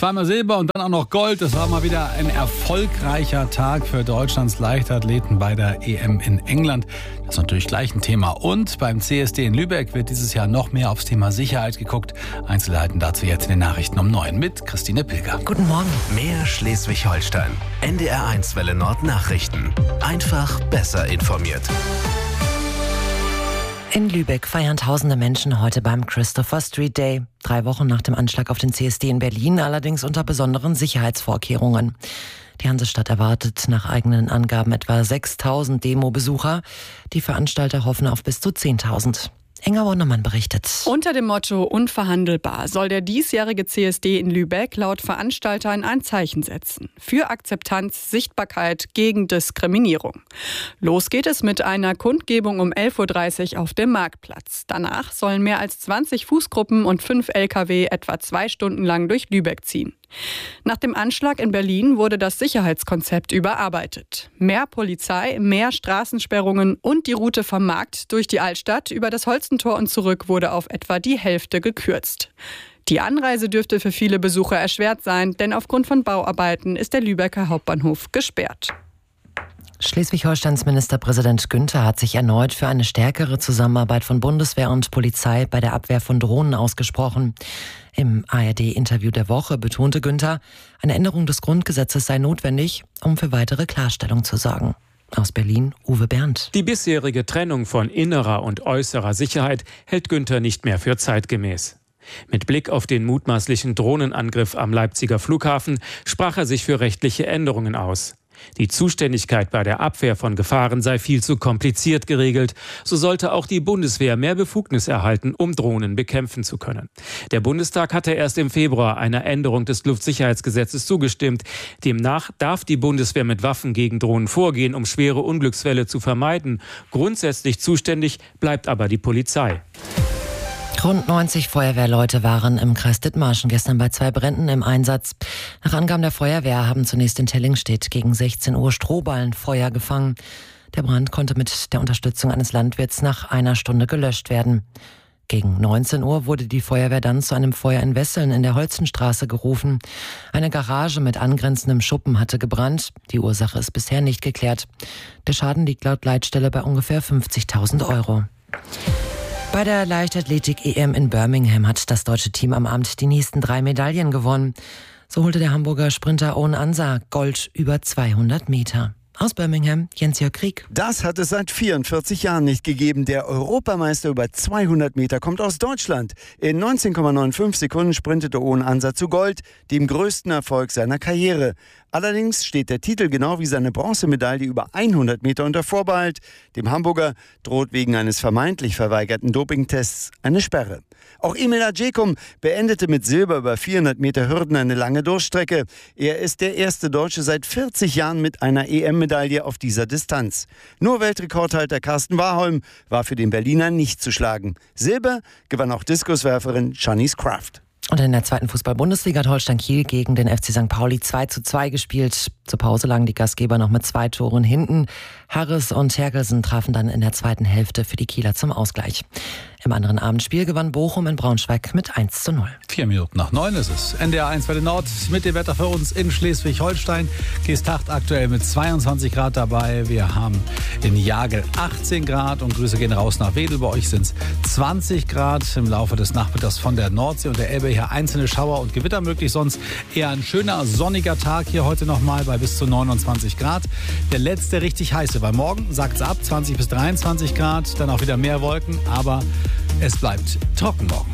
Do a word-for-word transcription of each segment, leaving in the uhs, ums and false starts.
Zweimal Silber und dann auch noch Gold. Das war mal wieder ein erfolgreicher Tag für Deutschlands Leichtathleten bei der E M in England. Das ist natürlich gleich ein Thema. Und beim C S D in Lübeck wird dieses Jahr noch mehr aufs Thema Sicherheit geguckt. Einzelheiten dazu jetzt in den Nachrichten um neun mit Christine Pilger. Guten Morgen. Mehr Schleswig-Holstein. N D R eins Welle Nord Nachrichten. Einfach besser informiert. In Lübeck feiern tausende Menschen heute beim Christopher Street Day. Drei Wochen nach dem Anschlag auf den C S D in Berlin, allerdings unter besonderen Sicherheitsvorkehrungen. Die Hansestadt erwartet nach eigenen Angaben etwa sechstausend Demo-Besucher. Die Veranstalter hoffen auf bis zu zehntausend. Inga Wondermann berichtet. Unter dem Motto unverhandelbar soll der diesjährige C S D in Lübeck laut Veranstaltern ein Zeichen setzen. Für Akzeptanz, Sichtbarkeit, gegen Diskriminierung. Los geht es mit einer Kundgebung um elf Uhr dreißig auf dem Marktplatz. Danach sollen mehr als zwanzig Fußgruppen und fünf L K W etwa zwei Stunden lang durch Lübeck ziehen. Nach dem Anschlag in Berlin wurde das Sicherheitskonzept überarbeitet. Mehr Polizei, mehr Straßensperrungen und die Route vom Markt durch die Altstadt über das Holstentor und zurück wurde auf etwa die Hälfte gekürzt. Die Anreise dürfte für viele Besucher erschwert sein, denn aufgrund von Bauarbeiten ist der Lübecker Hauptbahnhof gesperrt. Schleswig-Holsteins Ministerpräsident Günther hat sich erneut für eine stärkere Zusammenarbeit von Bundeswehr und Polizei bei der Abwehr von Drohnen ausgesprochen. Im A R D-Interview der Woche betonte Günther, eine Änderung des Grundgesetzes sei notwendig, um für weitere Klarstellung zu sorgen. Aus Berlin, Uwe Berndt. Die bisherige Trennung von innerer und äußerer Sicherheit hält Günther nicht mehr für zeitgemäß. Mit Blick auf den mutmaßlichen Drohnenangriff am Leipziger Flughafen sprach er sich für rechtliche Änderungen aus. Die Zuständigkeit bei der Abwehr von Gefahren sei viel zu kompliziert geregelt. So sollte auch die Bundeswehr mehr Befugnis erhalten, um Drohnen bekämpfen zu können. Der Bundestag hatte erst im Februar einer Änderung des Luftsicherheitsgesetzes zugestimmt. Demnach darf die Bundeswehr mit Waffen gegen Drohnen vorgehen, um schwere Unglücksfälle zu vermeiden. Grundsätzlich zuständig bleibt aber die Polizei. Rund neunzig Feuerwehrleute waren im Kreis Dithmarschen gestern bei zwei Bränden im Einsatz. Nach Angaben der Feuerwehr haben zunächst in Tellingstedt gegen sechzehn Uhr Strohballenfeuer gefangen. Der Brand konnte mit der Unterstützung eines Landwirts nach einer Stunde gelöscht werden. Gegen neunzehn Uhr wurde die Feuerwehr dann zu einem Feuer in Wesseln in der Holzenstraße gerufen. Eine Garage mit angrenzendem Schuppen hatte gebrannt. Die Ursache ist bisher nicht geklärt. Der Schaden liegt laut Leitstelle bei ungefähr fünfzigtausend Euro. Bei der Leichtathletik-E M in Birmingham hat das deutsche Team am Abend die nächsten drei Medaillen gewonnen. So holte der Hamburger Sprinter Owen Ansa Gold über zweihundert Meter. Aus Birmingham, Jens-Jörg Krieg. Das hat es seit vierundvierzig Jahren nicht gegeben. Der Europameister über zweihundert Meter kommt aus Deutschland. In neunzehn Komma fünfundneunzig Sekunden sprintete Owen Ansa zu Gold, dem größten Erfolg seiner Karriere. Allerdings steht der Titel genau wie seine Bronzemedaille über hundert Meter unter Vorbehalt. Dem Hamburger droht wegen eines vermeintlich verweigerten Dopingtests eine Sperre. Auch Emil Adjekum beendete mit Silber über vierhundert Meter Hürden eine lange Durchstrecke. Er ist der erste Deutsche seit vierzig Jahren mit einer E M-Medaille auf dieser Distanz. Nur Weltrekordhalter Carsten Warholm war für den Berliner nicht zu schlagen. Silber gewann auch Diskuswerferin Shanice Kraft. Und in der zweiten Fußball-Bundesliga hat Holstein Kiel gegen den F C Sankt Pauli zwei zu zwei gespielt. Zur Pause lagen die Gastgeber noch mit zwei Toren hinten. Harris und Terkelsen trafen dann in der zweiten Hälfte für die Kieler zum Ausgleich. Im anderen Abendspiel gewann Bochum in Braunschweig mit eins zu null. Vier Minuten nach neun ist es. N D R eins Welle Nord mit dem Wetter für uns in Schleswig-Holstein. Geesthacht aktuell mit zweiundzwanzig Grad dabei. Wir haben in Jagel achtzehn Grad und Grüße gehen raus nach Wedel. Bei euch sind es zwanzig Grad. Im Laufe des Nachmittags von der Nordsee und der Elbe her einzelne Schauer und Gewitter möglich. Sonst eher ein schöner sonniger Tag hier heute nochmal bei bis zu neunundzwanzig Grad. Der letzte richtig heiße, weil morgen sagt es ab zwanzig bis dreiundzwanzig Grad. Dann auch wieder mehr Wolken, aber es bleibt trocken morgen.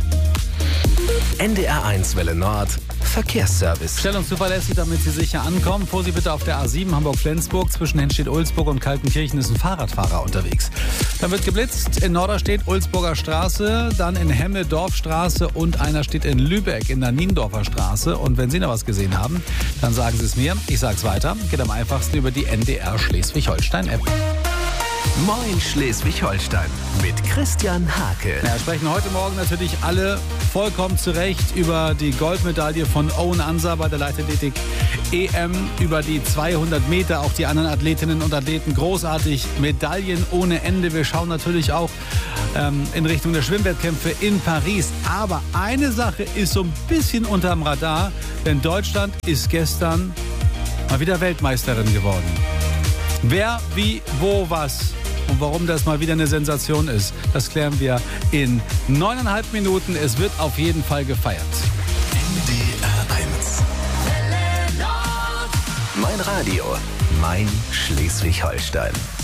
N D R eins Welle Nord Verkehrsservice. Stellungszuverlässig, damit Sie sicher ankommen. Vorsicht bitte auf der A sieben Hamburg-Flensburg. Zwischen Hennstedt-Ulzburg und Kaltenkirchen ist ein Fahrradfahrer unterwegs. Dann wird geblitzt in Norderstedt, Ulzburger Straße, dann in Hemme, Dorfstraße und einer steht in Lübeck in der Niendorfer Straße. Und wenn Sie noch was gesehen haben, dann sagen Sie es mir. Ich sage es weiter. Geht am einfachsten über die N D R Schleswig-Holstein-App. Moin Schleswig-Holstein mit Christian Hake. Ja, sprechen heute Morgen natürlich alle vollkommen zu Recht über die Goldmedaille von Owen Ansa bei der Leichtathletik E M, über die zweihundert Meter, auch die anderen Athletinnen und Athleten großartig, Medaillen ohne Ende. Wir schauen natürlich auch ähm, in Richtung der Schwimmwettkämpfe in Paris. Aber eine Sache ist so ein bisschen unterm Radar, denn Deutschland ist gestern mal wieder Weltmeisterin geworden. Wer, wie, wo, was und warum das mal wieder eine Sensation ist, das klären wir in neuneinhalb Minuten. Es wird auf jeden Fall gefeiert. N D R eins. Mein Radio, mein Schleswig-Holstein.